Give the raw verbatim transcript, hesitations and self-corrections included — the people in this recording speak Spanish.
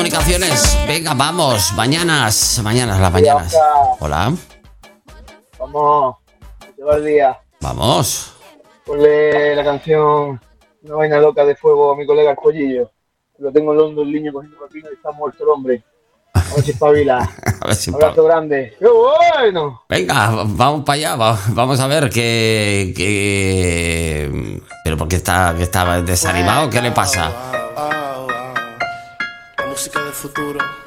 Comunicaciones, venga, vamos, mañanas, mañanas, las mañanas. Hola. Vamos, se va el día. Vamos. Ponle la canción Una vaina loca de fuego a mi colega el Pollillo. Lo tengo en hondo el niño cogiendo pepino y está muerto el hombre. A ver si espabila. A ver si Abrazo grande. ¡Qué bueno! Venga, vamos para allá, va- vamos a ver qué... qué... ¿Pero por qué está, que está desanimado? ¿Qué le pasa? La música del futuro.